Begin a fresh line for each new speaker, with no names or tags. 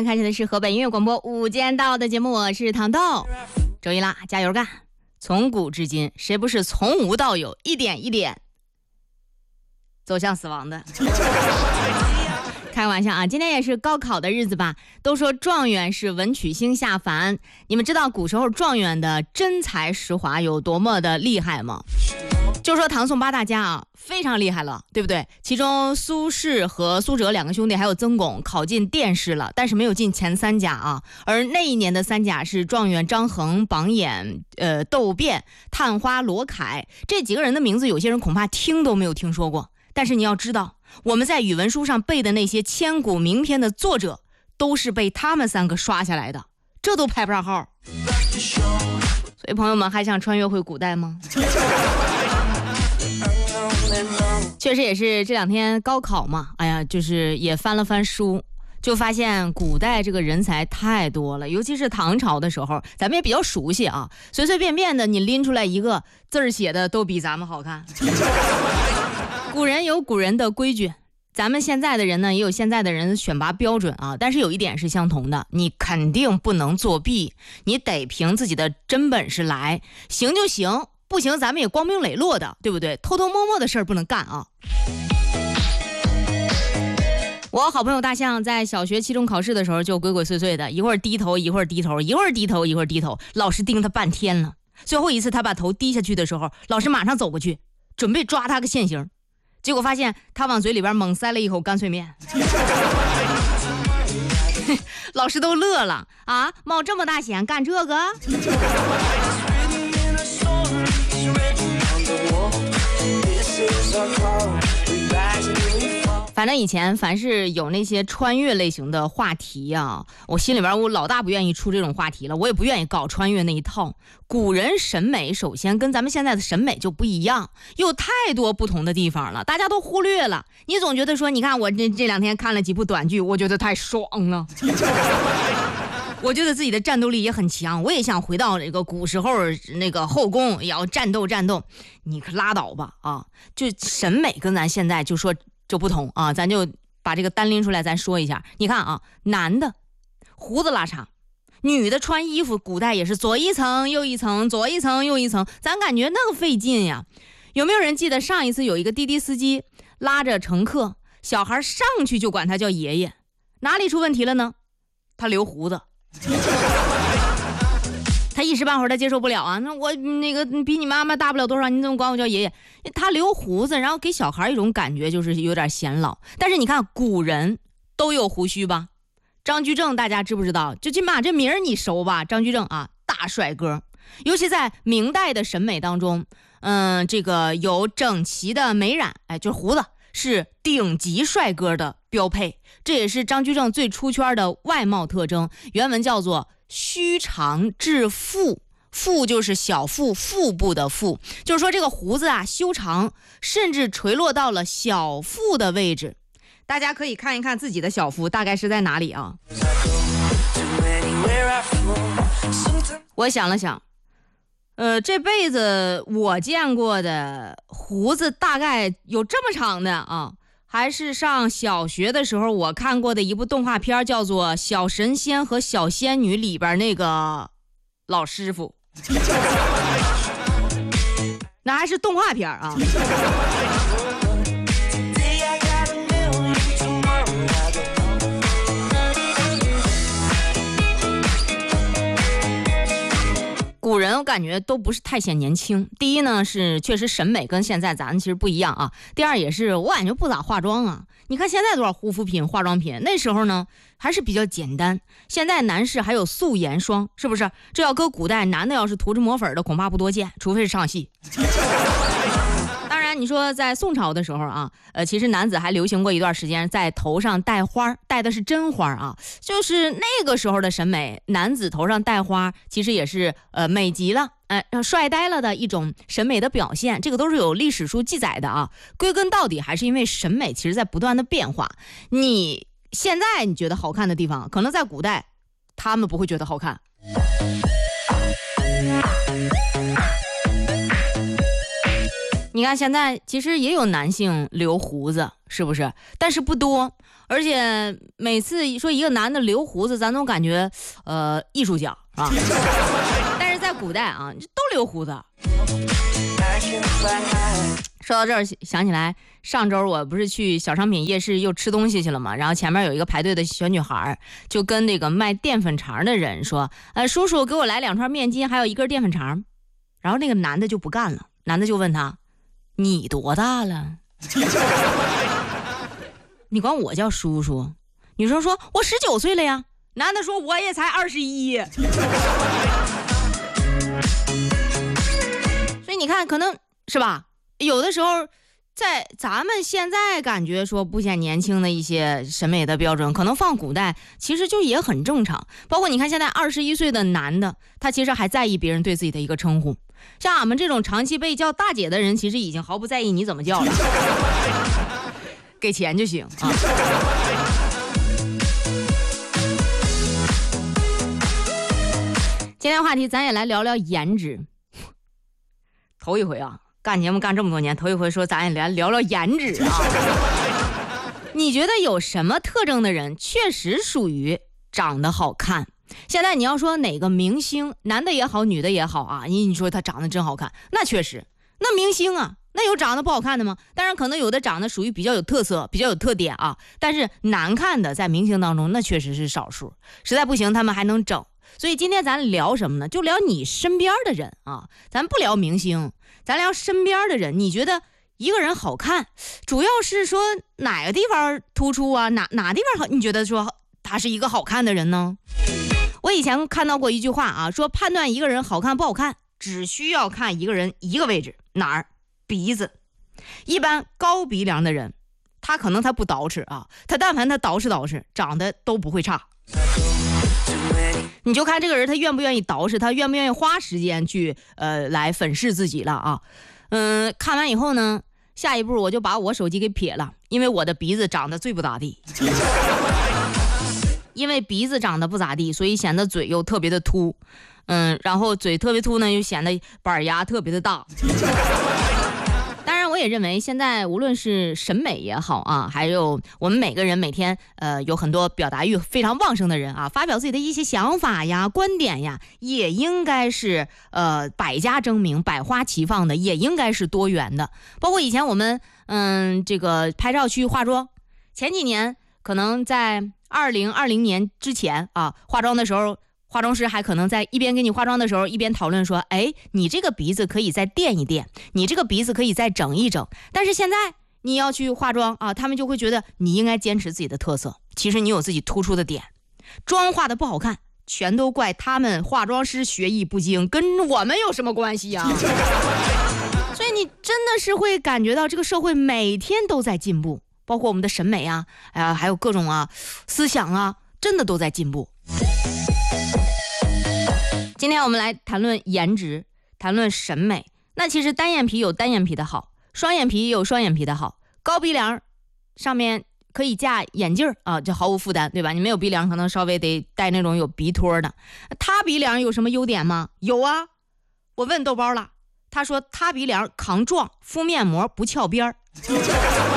们开始的是河北音乐广播午间到的节目，我是糖豆。周一啦，加油干！从古至今，谁不是从无到有，一点一点走向死亡的？开玩笑啊，今天也是高考的日子吧？都说状元是文曲星下凡，你们知道古时候状元的真才实华有多么的厉害吗？就说唐宋八大家啊，非常厉害了，对不对？其中苏轼和苏辙两个兄弟，还有曾巩考进殿试了，但是没有进前三甲啊。而那一年的三甲是状元张衡、榜眼窦辩、探花罗凯，这几个人的名字，有些人恐怕听都没有听说过。但是你要知道，我们在语文书上背的那些千古名篇的作者，都是被他们三个刷下来的，这都排不上号。所以朋友们还想穿越回古代吗？确实也是这两天高考嘛，哎呀，就是也翻了翻书，就发现古代这个人才太多了，尤其是唐朝的时候，咱们也比较熟悉啊，随随便便的你拎出来一个字儿写的都比咱们好看。古人有古人的规矩，咱们现在的人呢也有现在的人的选拔标准啊，但是有一点是相同的，你肯定不能作弊，你得凭自己的真本事来，行就行，不行咱们也光明磊落的，对不对？偷偷摸摸的事儿不能干啊。我好朋友大象在小学期中考试的时候就鬼鬼祟祟的，一会儿低头一会儿低头，一会儿低头一会儿低头，老师盯他半天了。最后一次他把头低下去的时候，老师马上走过去准备抓他个现行，结果发现他往嘴里边猛塞了一口干脆面。老师都乐了啊，冒这么大险干这个？反正以前凡是有那些穿越类型的话题啊，我心里边我老大不愿意出这种话题了，我也不愿意搞穿越那一套。古人审美首先跟咱们现在的审美就不一样，有太多不同的地方了，大家都忽略了。你总觉得说，你看我这两天看了几部短剧，我觉得太爽了。我觉得自己的战斗力也很强，我也想回到这个古时候那个后宫也要战斗。你可拉倒吧啊！就审美跟咱现在就说就不同啊，咱就把这个单拎出来咱说一下。你看啊，男的胡子拉碴，女的穿衣服古代也是左一层右一层，左一层右一层，咱感觉那个费劲呀。有没有人记得上一次有一个滴滴司机拉着乘客，小孩上去就管他叫爷爷，哪里出问题了呢？他留胡子。他一时半会儿他接受不了啊，那我那个比你妈妈大不了多少，你怎么管我叫爷爷？他留胡子，然后给小孩一种感觉就是有点显老。但是你看古人都有胡须吧？张居正大家知不知道？就起码这名儿你熟吧？张居正啊，大帅哥。尤其在明代的审美当中，这个有整齐的眉染，哎，就是胡子是顶级帅哥的标配，这也是张居正最出圈的外貌特征。原文叫做须长至腹，腹就是小腹，腹部的腹，就是说这个胡子啊修长，甚至垂落到了小腹的位置。大家可以看一看自己的小腹大概是在哪里啊。我想了想，这辈子我见过的胡子大概有这么长的啊，还是上小学的时候我看过的一部动画片，叫做《小神仙和小仙女》里边那个老师傅。那还是动画片啊。古人我感觉都不是太显年轻，第一呢是确实审美跟现在咱其实不一样啊，第二也是我感觉不咋化妆啊。你看现在多少护肤品化妆品，那时候呢还是比较简单，现在男士还有素颜霜，是不是？这要搁古代，男的要是涂着抹粉的恐怕不多见，除非是上戏。当然你说在宋朝的时候啊，其实男子还流行过一段时间在头上戴花，戴的是真花啊，就是那个时候的审美，男子头上戴花其实也是美极了，帅呆了的一种审美的表现，这个都是有历史书记载的啊。归根到底还是因为审美其实在不断的变化，你现在你觉得好看的地方，可能在古代他们不会觉得好看。你看现在其实也有男性留胡子，是不是？但是不多， 而且每次说一个男的留胡子，咱都感觉艺术家啊。但是在古代啊，都留胡子。说到这儿，想起来上周我不是去小商品夜市又吃东西去了嘛，然后前面有一个排队的小女孩，就跟那个卖淀粉肠的人说：“叔叔，给我来2串面筋，还有1根淀粉肠。”然后那个男的就不干了，男的就问他：“你多大了？”你管我叫叔叔？女生说：“我19岁了呀。”男的说：“我也才21。”所以你看，可能是吧？有的时候，在咱们现在感觉说不显年轻的一些审美的标准，可能放古代其实就也很正常。包括你看现在21岁的男的，他其实还在意别人对自己的一个称呼。像俺们这种长期被叫大姐的人，其实已经毫不在意你怎么叫了，给钱就行啊。今天话题咱也来聊聊颜值。头一回啊，干节目干这么多年，头一回说咱也来聊聊颜值啊。你觉得有什么特征的人确实属于长得好看？现在你要说哪个明星，男的也好女的也好啊，你说他长得真好看，那确实，那明星啊，那有长得不好看的吗？当然可能有的长得属于比较有特色比较有特点啊，但是难看的在明星当中那确实是少数，实在不行他们还能整。所以今天咱聊什么呢？就聊你身边的人啊，咱不聊明星，咱聊身边的人。你觉得一个人好看，主要是说哪个地方突出啊？哪地方好？你觉得说他是一个好看的人呢？我以前看到过一句话啊，说判断一个人好看不好看，只需要看一个人一个位置，哪儿？鼻子。一般高鼻梁的人，他可能他不捯饬啊，他但凡他捯饬，长得都不会差。你就看这个人他愿不愿意捯饬，他愿不愿意花时间去来粉饰自己了啊。看完以后呢，下一步我就把我手机给撇了，因为我的鼻子长得最不咋地。因为鼻子长得不咋地，所以显得嘴又特别的凸，然后嘴特别凸呢，又显得板牙特别的大。当然我也认为现在无论是审美也好啊，还有我们每个人每天有很多表达欲非常旺盛的人啊，发表自己的一些想法呀观点呀，也应该是百家争鸣百花齐放的，也应该是多元的。包括以前我们这个拍照去化妆，前几年可能在2020年之前啊，化妆的时候化妆师还可能在一边给你化妆的时候一边讨论说，哎，你这个鼻子可以再垫一垫，你这个鼻子可以再整一整。但是现在你要去化妆啊，他们就会觉得你应该坚持自己的特色，其实你有自己突出的点，妆化的不好看全都怪他们化妆师学艺不精，跟我们有什么关系啊？所以你真的是会感觉到这个社会每天都在进步，包括我们的审美啊，还有各种啊思想啊，真的都在进步。今天我们来谈论颜值，谈论审美。那其实单眼皮有单眼皮的好，双眼皮也有双眼皮的好，高鼻梁上面可以架眼镜啊，就毫无负担，对吧？你没有鼻梁可能稍微得戴那种有鼻托的。塌鼻梁有什么优点吗？有啊，我问豆包了，他说塌鼻梁抗撞，敷面膜不翘边儿。